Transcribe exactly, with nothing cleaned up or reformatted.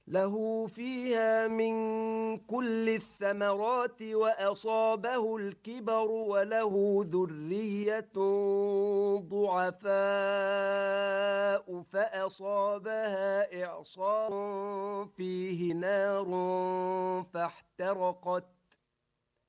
له فيها من كل الثمرات وأصابه الكبر وله ذرية ضعفاء فأصابها إعصار فيه نار فاحترقت